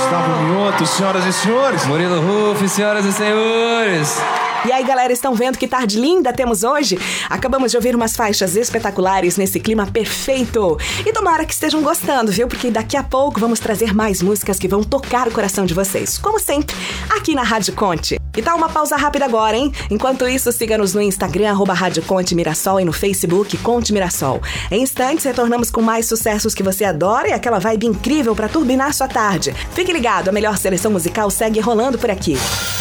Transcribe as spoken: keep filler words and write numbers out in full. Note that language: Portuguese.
Gustavo Mioto, senhoras e senhores. Murilo Ruff, senhoras e senhores. E aí, galera, estão vendo que tarde linda temos hoje? Acabamos de ouvir umas faixas espetaculares nesse clima perfeito. E tomara que estejam gostando, viu? Porque daqui a pouco vamos trazer mais músicas que vão tocar o coração de vocês, como sempre, aqui na Rádio Conte. E tá uma pausa rápida agora, hein? Enquanto isso, siga-nos no Instagram, arroba Rádio Conte Mirassol, e no Facebook, Conte Mirassol. Em instantes, retornamos com mais sucessos que você adora e aquela vibe incrível pra turbinar sua tarde. Fique ligado, a melhor seleção musical segue rolando por aqui.